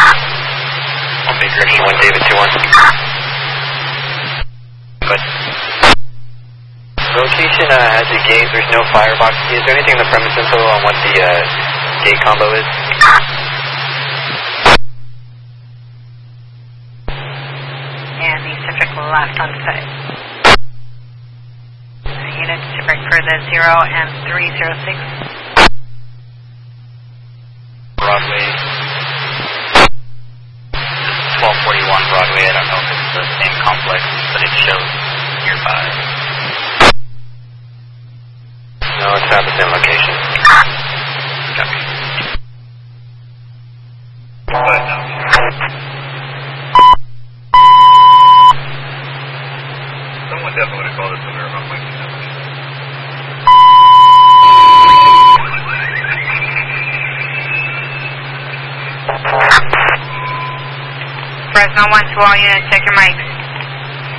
1 big correction, 1 David 2-1. Good. Location has a gate, there's no firebox. Is there anything in the premise info on what the gate combo is? And the Citric left on site. Units to break for the 0 and 306. Broadway. 1241 Broadway, I don't know if it's the same complex, but it shows nearby. No, it's not the same location. Copy. What? Someone definitely would have called us under about my Fresno 1 to all units, check your mics.